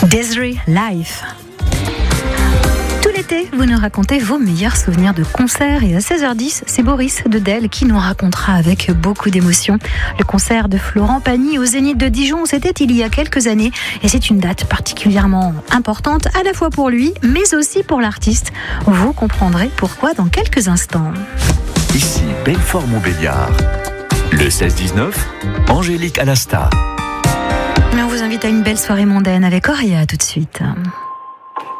Desiree Life. Tout l'été, vous nous racontez vos meilleurs souvenirs de concerts et à 16h10, c'est Boris de Del qui nous racontera avec beaucoup d'émotion le concert de Florent Pagny au Zénith de Dijon. C'était il y a quelques années et c'est une date particulièrement importante à la fois pour lui mais aussi pour l'artiste. Vous comprendrez pourquoi dans quelques instants. Ici Belfort-Montbéliard. Le 16-19, Angélique Alasta. On vous invite à une belle soirée mondaine avec Auria tout de suite.